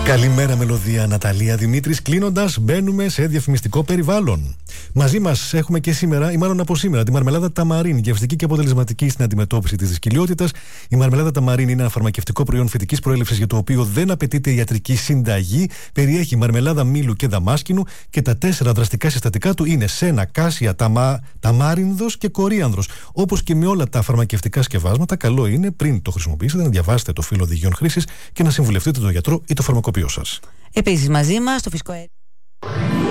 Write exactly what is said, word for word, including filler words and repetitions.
Καλημέρα, Μελωδία, Ναταλία, Δημήτρης. Κλείνοντας, μπαίνουμε σε διαφημιστικό περιβάλλον. Μαζί μας έχουμε και σήμερα, ή μάλλον από σήμερα, τη μαρμελάδα Ταμαρίν, γευστική και αποτελεσματική στην αντιμετώπιση της δυσκολιότητας. Η μαρμελάδα Ταμαρίν είναι ένα φαρμακευτικό προϊόν φυτικής προέλευσης για το οποίο δεν απαιτείται ιατρική συνταγή. Περιέχει μαρμελάδα μήλου και δαμάσκηνου και τα τέσσερα δραστικά συστατικά του είναι σένα, κάσια, ταμα... ταμάρινδος και κορίανδρος. Όπως και με όλα τα φαρμακευτικά σκευάσματα, καλό είναι πριν το χρησιμοποιήσετε να διαβάσετε το φύλλο οδηγιών χρήσης και να συμβουλευτείτε τον γιατρό ή το φαρμακοποιό σας. Επίσης, μαζί μας το φυσικό αέριο.